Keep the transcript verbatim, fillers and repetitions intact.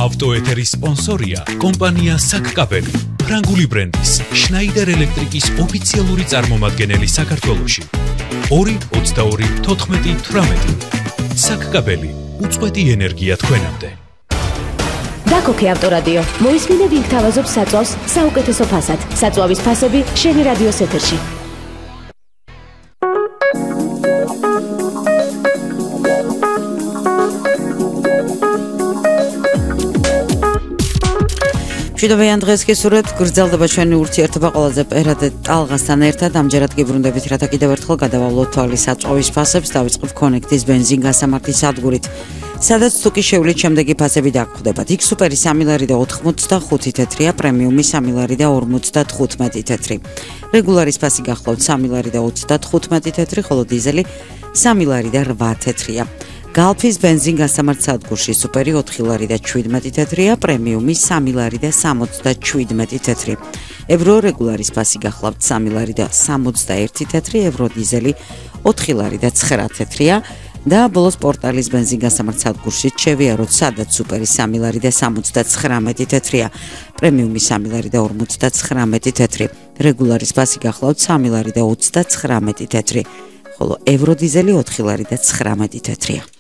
ავტოეთერის სპონსორია კომპანია საკკაბელი, ფრანგული ბრენდის შნაიდერ ელექტრიკის ოფიციალური წარმომადგენელი საქართველოში. ორი ოცდაორი თოთხმეტი თვრამეტი. საკკაბელი, უწყვეტი ენერგია თქვენამდე. დაკოქე ავტორადიო. მოისმინე ვინგ თავაზობს საწვავს საუკეთესო ფასად. საწვავის ფასები შენი რადიოს ეთერში. მშვიდობიან დღეს გისურვებთ, გრძელდება ჩვენი ურთიერთობა ყველაზე პერად ტალღასთან ერთად. ამჯერად გიბრუნდებით, რათა კიდევ ერთხელ გადავავლოთ თვალის საწვავის ფასებს, დავიწყებ Connect-ის ბენზინ-გასამართი სადგურით. სადაც თუ კი შევლით, შემდეგი ფასები დაგხვდებათ. იქ სუპერი სამი ლარი და ოთხმოცდახუთი თეთრია, პრემიუმი სამი ლარი და ორმოცდათხუთმეტი თეთრი. რეგულარის ფასი გახლავთ სამი ლარი და ოცდათხუთმეტი თეთრი, ხოლო დიზელი სამი ლარი და რვა თეთრია. Galfis ბენზინ-გასამართ სადგურში სუპერი ოთხი ლარი და შვიდმეტი თეთრია, პრემიუმი სამი ლარი და სამოცდაშვიდმეტი თეთრი. ევრო რეგულარის ფასი გახლავთ სამი ლარი და სამოცდაერთი თეთრი, ევრო დიზელი ოთხი ლარი და ცხრა თეთრია. და ბოლოს პორტალის ბენზინ-გასამართ სადგურში შევიაროთ, სადაც სუპერი სამი ლარი და სამოცდაცხრამეტი თეთრია, პრემიუმი სამი ლარი და ორმოცდაცხრამეტი თეთრი. რეგულარის ფასი გახლავთ სამი ლარი და ოცდაცხრამეტი თეთრი, ხოლო ევრო დიზელი ოთხი ლარი და ცხრამეტი თეთრია.